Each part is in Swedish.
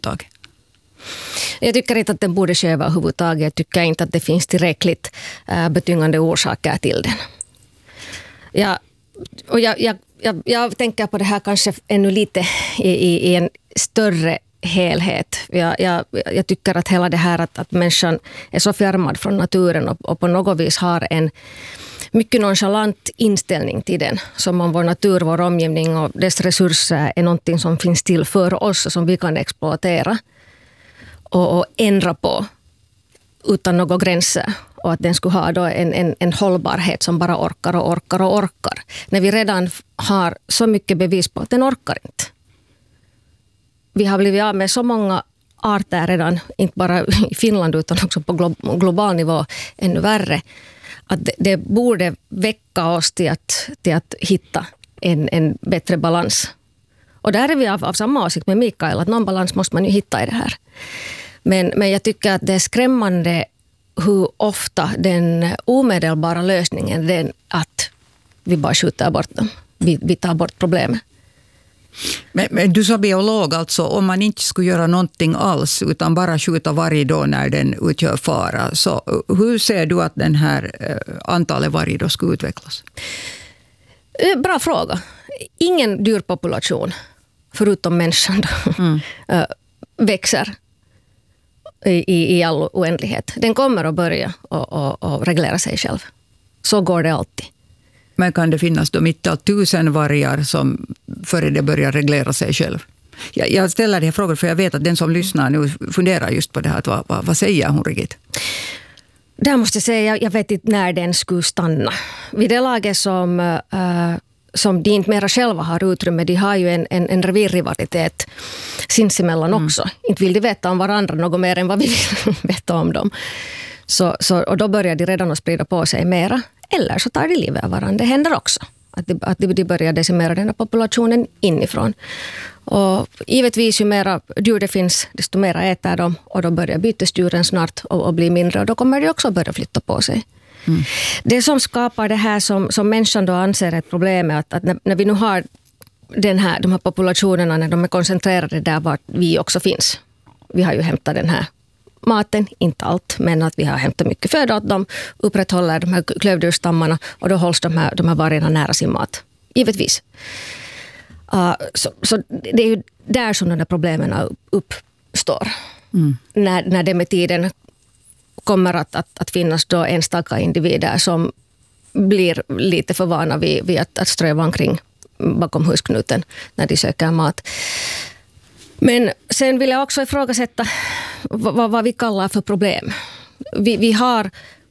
överhuvudtaget? Jag tycker inte att den borde ske överhuvudtaget. Jag tycker inte att det finns tillräckligt betyngande orsaker till den. Jag tänker på det här kanske ännu lite i en större helhet. Jag tycker att hela det här att människan är så fjärmad från naturen och på något vis har en mycket nonchalant inställning till den. Som om vår natur, vår omgivning och dess resurser är någonting som finns till för oss och som vi kan exploatera och ändra på utan några gränser. Och att den skulle ha då en hållbarhet som bara orkar. När vi redan har så mycket bevis på att den orkar inte. Vi har blivit av med så många arter redan, inte bara i Finland utan också på global nivå ännu värre. Att det borde väcka oss till att hitta en bättre balans. Och där är vi av samma åsikt med Mikael, att någon balans måste man ju hitta i det här. Men jag tycker att det är skrämmande hur ofta den omedelbara lösningen är att vi bara skjuter bort dem. Vi tar bort problemet. Men du sa biolog, alltså om man inte skulle göra någonting alls utan bara skjuta varg då när den utgör fara. Så hur ser du att den här antalet varg då skulle utvecklas? Bra fråga. Ingen djurpopulation förutom människan växer i all oändlighet. Den kommer att börja och reglera sig själv. Så går det alltid. Men kan det finnas då mitt i 1000 vargar som före det börjar reglera sig själv? Jag ställer de här frågor för jag vet att den som lyssnar nu funderar just på det här. Vad säger hon riktigt? Där måste jag säga, jag vet inte när den skulle stanna. Vid det laget som de inte mera själva har utrymme, de har ju en revirrivalitet sinsemellan också. Inte vill de veta om varandra något mer än vad vi vill veta om dem. Och då börjar de redan att sprida på sig mera. Eller så tar de livet av varandra. Det händer också. Att de börjar decimera den här populationen inifrån. Och givetvis ju mera djur det finns, desto mera äter de. Och då börjar bytesdjuren snart och bli mindre. Och då kommer de också börja flytta på sig. Mm. Det som skapar det här som människan då anser är ett problem är att när vi nu har de här populationerna, när de är koncentrerade där var vi också finns. Vi har ju hämtat den här maten, inte allt, men att vi har hämtat mycket föda åt dem, upprätthåller de här klövdjursstammarna och då hålls de här vargarna nära sin mat. Givetvis. Så det är ju där som de här problemen uppstår. Mm. När det med tiden kommer att finnas då enstaka individer som blir lite för vana vid att ströva omkring bakom husknuten när de söker mat. Men sen vill jag också ifrågasätta vad vi kallar för problem. Vi har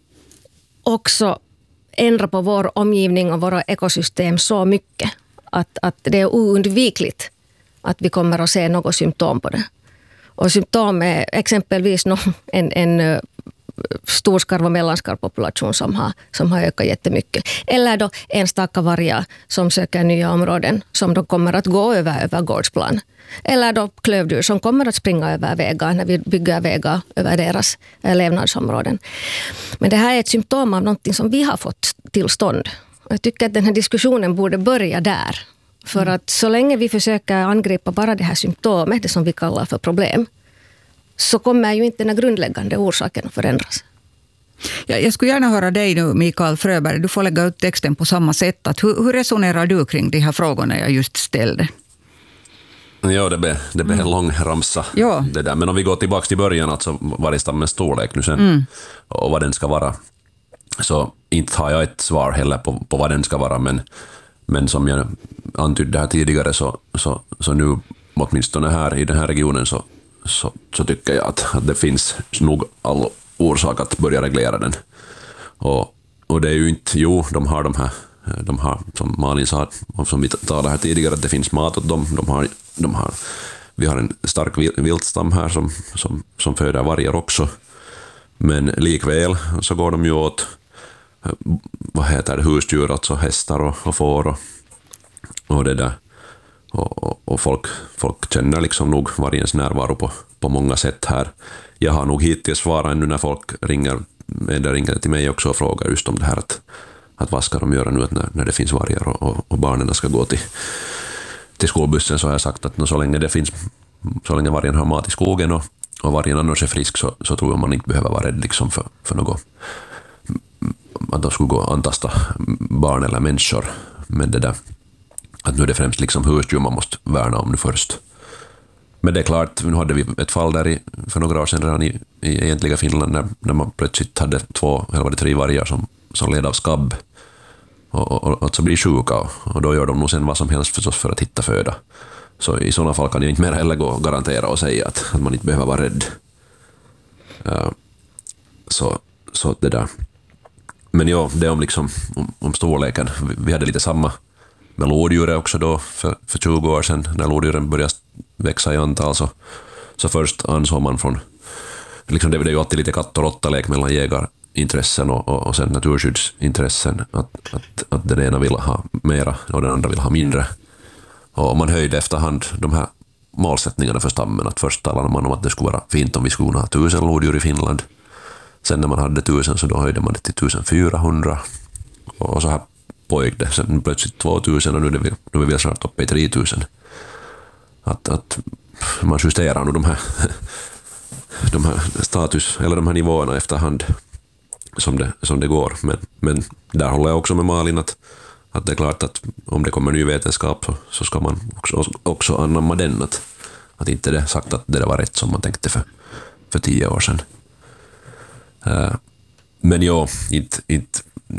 också ändrat på vår omgivning och våra ekosystem så mycket att det är oundvikligt att vi kommer att se något symptom på det. Och symptom är exempelvis en storskarv- och mellanskarvpopulation som har ökat jättemycket. Eller då enstaka vargar som söker nya områden som då kommer att gå över gårdsplan. Eller då klövdjur som kommer att springa över vägar när vi bygger vägar över deras levnadsområden. Men det här är ett symptom av någonting som vi har fått tillstånd. Jag tycker att den här diskussionen borde börja där. För att så länge vi försöker angripa bara det här symptomet, det som vi kallar för problem, så kommer ju inte den grundläggande orsaken att förändras. Ja, jag skulle gärna höra dig nu, Mikael Fröberg. Du får lägga ut texten på samma sätt. Hur resonerar du kring de här frågorna jag just ställde? Ja, det blev en lång ramsa. Ja. Det där. Men om vi går tillbaka till början, alltså vargstammens storlek nu sen och vad den ska vara. Så inte har jag ett svar heller på vad den ska vara, men som jag antydde här tidigare så nu åtminstone här i den här regionen så tycker jag att det finns nog all orsak att börja reglera den. Och det är ju inte, de har som Malin sa, som vi talade här tidigare, att det finns mat åt dem. Vi har en stark viltstam här som föder vargar också. Men likväl så går de ju åt husdjur, alltså hästar och får och det där. Och folk känner liksom nog vargens närvaro på många sätt här. Jag har nog hittills svarat ännu när folk ringer till mig också och frågar just om det här att vad ska de göra nu när det finns vargar och barnen ska gå till skolbussen, så har jag sagt att så länge det finns så länge vargen har mat i skogen och vargen annars är frisk så tror jag man inte behöver vara rädd liksom för något, att de skulle gå och antasta barn eller människor. Men det där, att nu är det främst liksom husdjur man måste värna om nu först. Men det är klart, nu hade vi ett fall där för några år sedan redan i egentliga Finland när man plötsligt hade 2 eller 3 vargar som led av skabb och så blir sjuka och då gör de nog sen vad som helst förstås för att hitta föda. Så i sådana fall kan jag inte mer heller gå och garantera och säga att man inte behöver vara rädd. Så det där. Men ja, det om liksom om storleken. Vi hade lite samma med lodjuret också då för 20 år sedan när lodjuren började växa i antal så först ansåg man från liksom det är ju alltid lite katt- och råttalek mellan jägarintressen och sen naturskyddsintressen att den ena vill ha mera och den andra vill ha mindre. Och man höjde efterhand de här målsättningarna för stammen. Att först talade man om att det skulle vara fint om vi skulle ha 1000 lodjur i Finland. Sen när man hade 1000 så då höjde man det till 1400. Och så här pågick det. Sen plötsligt 2000 och nu är vi snart uppe i 3000. Att man justerar nu de här status eller de här nivåerna efterhand som det går. Men där håller jag också med Malin att det är klart att om det kommer ny vetenskap så ska man också anamma den. Att inte det sagt att det var rätt som man tänkte för 10 år sedan. Men ja, inte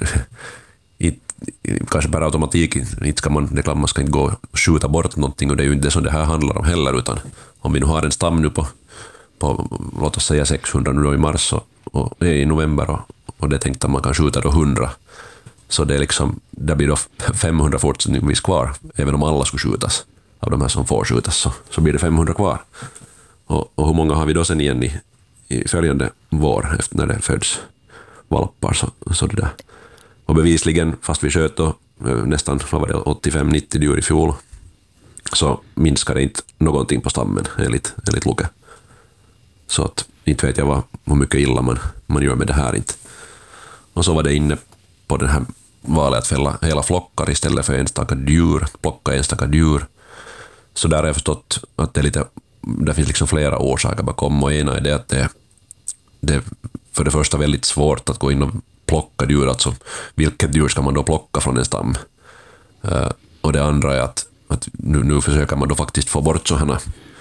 kanske per automatik inte ska man ska inte gå och skjuta bort någonting och det är ju inte det som det här handlar om heller, utan om vi nu har en stam nu på låt oss säga 600 nu då i mars och i november och det tänkte att man kan skjuta då 100. Så det är liksom, det blir då 500 fortsättningsvis kvar. Även om alla skulle skjutas av de här som får skjutas så blir det 500 kvar. Och hur många har vi då sen igen i följande vår efter när det föds valpar så det där. Och bevisligen, fast vi sköt då nästan 85-90 djur i fjol så minskar det inte någonting på stammen enligt Luke. Så att inte vet jag hur mycket illa man gör med det här inte. Och så var det inne på den här valet att fälla hela flockar istället för plocka enstaka djur. Så där har jag förstått att det finns liksom flera orsaker bakom, och ena är det att det är för det första väldigt svårt att gå in och plocka djur, alltså vilket djur ska man då plocka från en stam. Och det andra är att nu försöker man då faktiskt få bort sådana,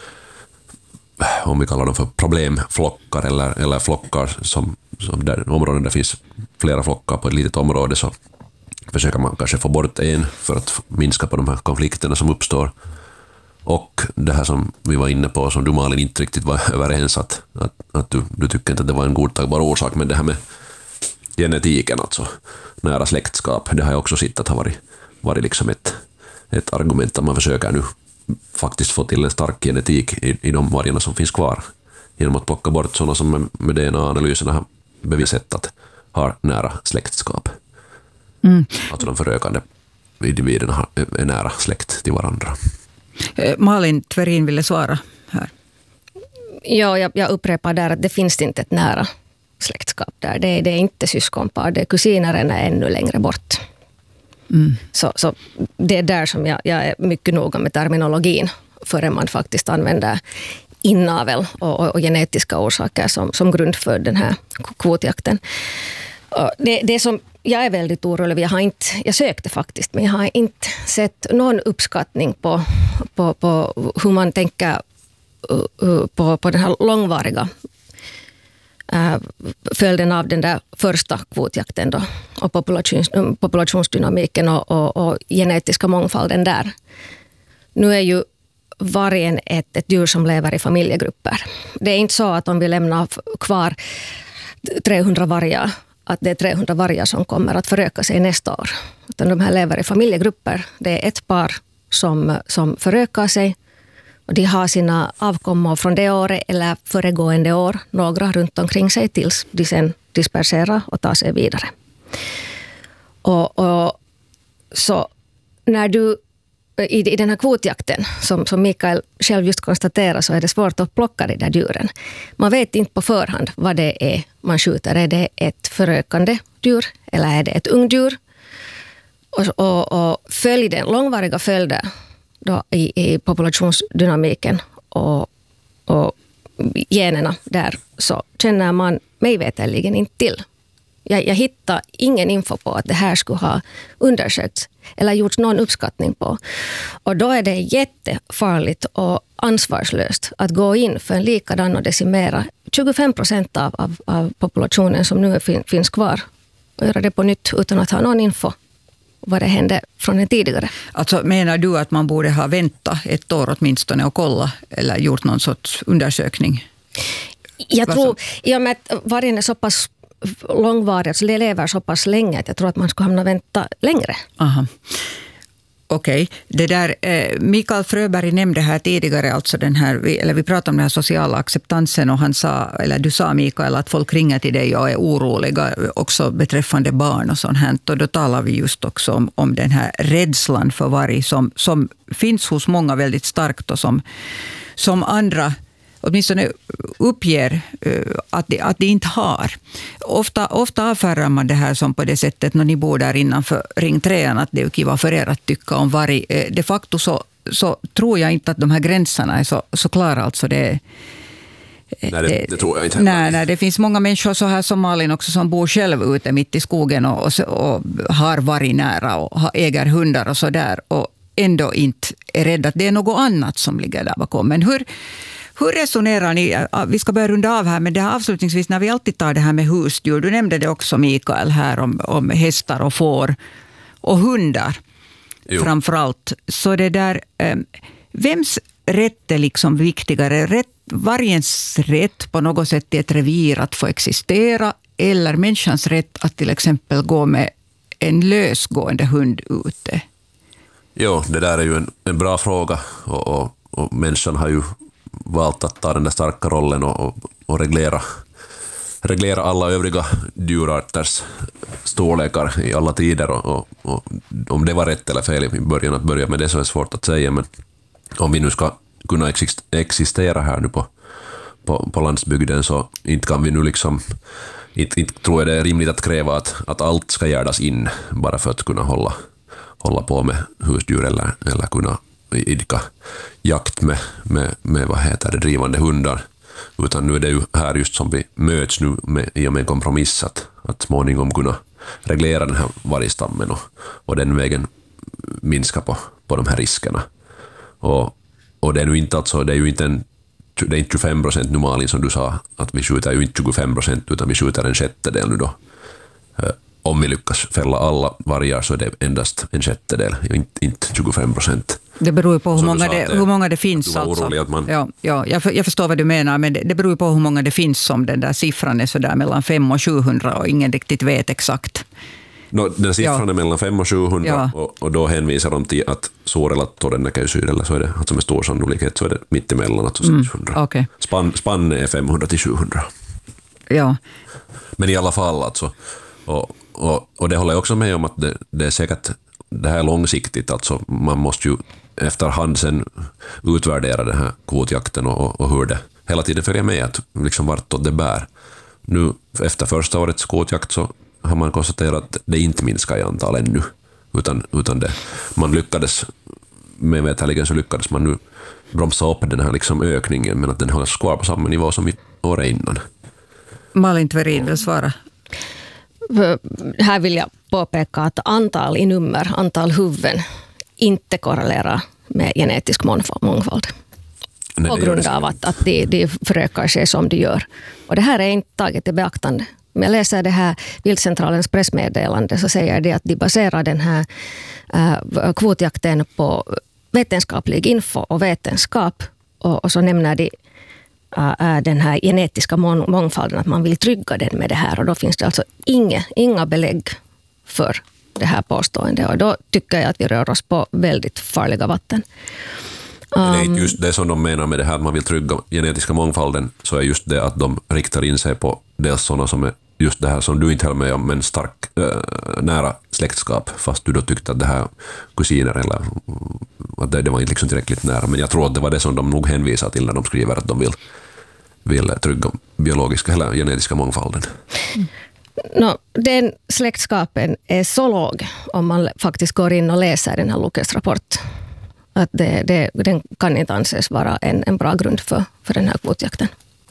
om vi kallar dem för problemflockar eller flockar som där områden där finns flera flockar på ett litet område, så försöker man kanske få bort en för att minska på de här konflikterna som uppstår. Och det här som vi var inne på, som du Malin inte riktigt var överens att du tycker inte att det var en godtagbar orsak, men det här med genetiken, alltså nära släktskap, det har jag också sett att har varit liksom ett argument att man försöker nu faktiskt få till en stark genetik i de vargarna som finns kvar genom att plocka bort sådana som med DNA-analyserna har bevisat att har nära släktskap. Alltså de förökande individerna är nära släkt till varandra. Malin Tverin ville svara här. Ja, jag upprepar där att det finns inte ett nära släktskap där. Det är inte syskonpar, det är kusinerna är ännu längre bort. Så det är där som jag är mycket noga med terminologin förrän man faktiskt använder inavel och genetiska orsaker som grund för den här kvotjakten. Det som jag är väldigt orolig, jag sökte faktiskt, men jag har inte sett någon uppskattning på hur man tänker på den här långvariga följden av den där första kvotjakten då, och populationsdynamiken och genetiska mångfalden där. Nu är ju vargen ett djur som lever i familjegrupper. Det är inte så att om vi lämnar kvar 300 vargar, att det är 300 vargar som kommer att föröka sig nästa år. Utan de här lever i familjegrupper. Det är ett par som förökar sig. Och de har sina avkommor från det året eller föregående år, några runt omkring sig tills de sen disperserar och tar sig vidare. Och så när du i den här kvotjakten, som Mikael själv just konstaterar, så är det svårt att plocka de där djuren. Man vet inte på förhand vad det är man skjuter. Är det ett förökande djur eller är det ett ungdjur? Och långvariga följder då i populationsdynamiken och och generna där, så känner man mig veterligen inte till. Jag hittar ingen info på att det här skulle ha undersökts eller gjorts någon uppskattning på. Och då är det jättefarligt och ansvarslöst att gå in för en likadan och decimera 25% av populationen som nu finns kvar och göra det på nytt utan att ha någon info vad det hände från den tidigare. Alltså menar du att man borde ha väntat ett år åtminstone och kolla eller gjort någon sorts undersökning? Jag tror, i och med att vargen är så pass långvarig, alltså det lever så pass länge att jag tror att man skulle hamna vänta längre. Aha. Okej. Det där, Mikael Fröberg nämnde här tidigare, alltså den här, eller vi pratade om den här sociala acceptansen och han sa, eller du sa Mikael, att folk ringer till dig och är oroliga också beträffande barn och sånt här. Och då talar vi just också om den här rädslan för varg som finns hos många väldigt starkt och som andra åtminstone uppger att de inte har. Ofta avfärdar man det här som på det sättet när ni bor där innanför Ring 3, att det är kiva för er att tycka om varg. De facto så tror jag inte att de här gränserna är så klara. Alltså det tror jag inte. Nej, det finns många människor så här som Malin också som bor själv ute mitt i skogen och har varg nära och äger hundar och så där och ändå inte är rädda att det är något annat som ligger där bakom. Men hur resonerar ni? Vi ska börja runda av här, men det här avslutningsvis när vi alltid tar det här med husdjur. Du nämnde det också Mikael här om hästar och får och hundar. Jo. Framförallt. Så det där, vems rätt är liksom viktigare? Vargens rätt på något sätt till ett revir att få existera eller människans rätt att till exempel gå med en lösgående hund ute? Jo, det där är ju en bra fråga och människan har ju valt att ta den där starka rollen och reglera alla övriga djurarters storlekar i alla tider och om det var rätt eller fel i början att börja med det så är svårt att säga, men om vi nu ska kunna existera här nu på landsbygden så inte kan vi nu liksom inte tror jag det är rimligt att kräva att allt ska gärdas in bara för att kunna hålla på med husdjur eller kunna idka jakt med vad heter det, drivande hundar. Utan nu är det ju här just som vi möts nu i och med en kompromiss att småningom kunna reglera den här vargstammen och den vägen minska på de här riskerna. Och det är nu inte alltså, det är inte 25% nu Malin som du sa, att vi skjuter ju inte 25% utan vi skjuter en sjättedel nu då. Om vi lyckas fälla alla vargar så är det endast en sjättedel, inte 25%. Det beror ju på hur många det finns. Alltså. Jag förstår vad du menar, men det beror ju på hur många det finns som den där siffran är så där mellan 500 och 700 och ingen riktigt vet exakt. Den siffran är mellan 500 och 700 och då hänvisar de till att suurella todennäköisyydellä så är det, alltså med stor sannolikhet så är det mittemellan, alltså 600. Okay. Spann är 500 till 700. Ja. Men i alla fall alltså, och det håller jag också med om att det är säkert det här långsiktigt, alltså man måste ju efterhand sen utvärdera den här kvotjakten och hur det hela tiden följer med att liksom vartåt det bär. Nu efter första årets kvotjakt så har man konstaterat att det inte minskar i antal ännu, utan det, man lyckades, med veterligen så lyckades man nu bromsa upp den här liksom ökningen, men att den hålls kvar på samma nivå som i året innan. Malin Tverin vill svara. Här vill jag påpeka att antal i nummer, antal huvuden, inte korrelerar med genetisk mångfald. På grund av att de förökar sig som de gör. Och det här är inte taget i beaktande. Om jag läser det här Viltcentralens pressmeddelande så säger det att de baserar den här kvotjakten på vetenskaplig info och vetenskap. Och så nämner de den här genetiska mångfalden, att man vill trygga den med det här. Och då finns det alltså inga belägg för det här påståendet. Och då tycker jag att vi rör oss på väldigt farliga vatten. Det är inte just det som de menar med det här att man vill trygga genetiska mångfalden, så är just det att de riktar in sig på dels sådana som är just det här som du inte höll med om, men stark nära släktskap, fast du då tyckte att det här kusiner eller att det var inte liksom tillräckligt nära. Men jag tror att det var det som de nog hänvisar till när de skriver att de vill trygga biologiska eller genetiska mångfalden. Den släktskapen är så låg om man faktiskt går in och läser den här Lukes rapport. Att den kan inte anses vara en bra grund för den här kvotjakten.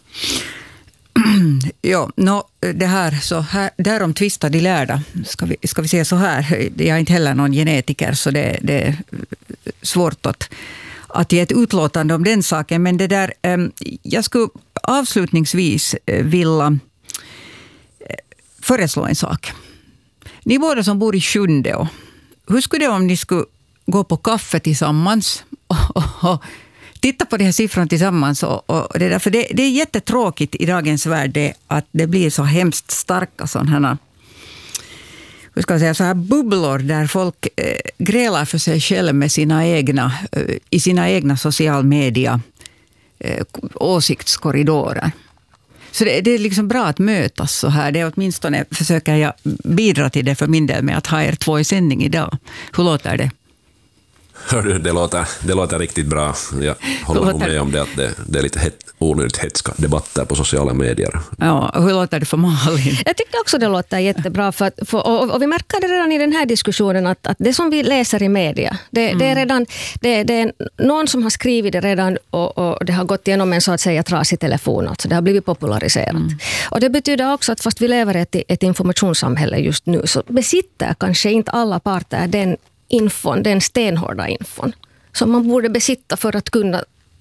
Ja, det här, därom tvistar de lärda. Ska vi säga så här. Jag är inte heller någon genetiker, så det är svårt att ge ett utlåtande om den saken. Men det där, jag skulle avslutningsvis vilja föreslå en sak. Ni båda som bor i Sjundeå, hur skulle det om ni skulle gå på kaffe tillsammans och titta på de här siffrorna tillsammans? Och det där, för det är jättetråkigt i dagens värld att det blir så hemskt starka sådana, hur ska jag säga, så här bubblor där folk grälar för sig själva med i sina egna social media åsiktskorridorer. Så det är liksom bra att mötas så här. Det är åtminstone, försöker jag bidra till det för min del med att ha er två i sändning idag. Hur låter det? Hörru, det låter riktigt bra. Jag håller nog med om det, att det är lite onödigt hetska debatter på sociala medier. Ja, hur låter det för Malin? Jag tycker också det låter jättebra. Och vi märker det redan i den här diskussionen att det som vi läser i media, det är någon som har skrivit det redan och det har gått igenom en så att säga trasig telefon. Alltså det har blivit populariserat. Och det betyder också att fast vi lever i ett informationssamhälle just nu, så besitter kanske inte alla parter den stenhårda infon som man borde besitta för att kunna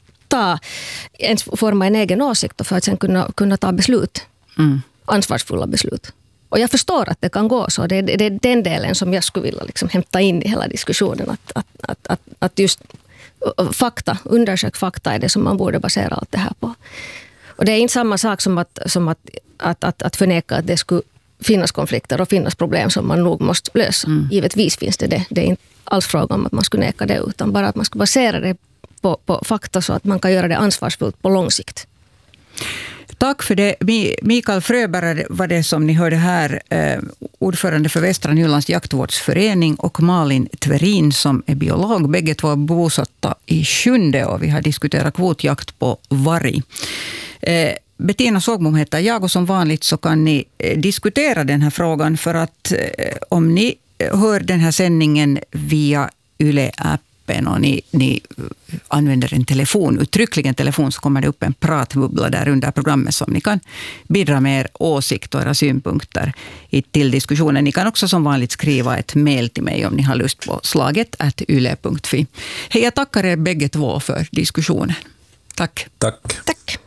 forma en egen åsikt och för att sen kunna ta beslut. Ansvarsfulla beslut. Och jag förstår att det kan gå så. Det är den delen som jag skulle vilja liksom hämta in i hela diskussionen. Att just undersök fakta är det som man borde basera allt det här på. Och det är inte samma sak som att förneka att det skulle finnas konflikter och finnas problem som man nog måste lösa. Givetvis finns det. Det är inte alls fråga om att man skulle neka det, utan bara att man ska basera det på fakta så att man kan göra det ansvarsfullt på lång sikt. Tack för det. Mikael Fröberg var det som ni hörde här, ordförande för Västra Nylands jaktvårdsförening, och Malin Tverin som är biolog. Bägge två bosatta i Sjunde och vi har diskuterat kvotjakt på varg. Bettina Sågbom heter jag och som vanligt så kan ni diskutera den här frågan, för att om ni hör den här sändningen via Yle-appen och ni använder en telefon, uttryckligen telefon, så kommer det upp en pratbubbla där under programmet som ni kan bidra med er åsikt och era synpunkter till diskussionen. Ni kan också som vanligt skriva ett mejl till mig om ni har lust på slaget@yle.fi. Hej, jag tackar er bägge två för diskussionen. Tack. Tack.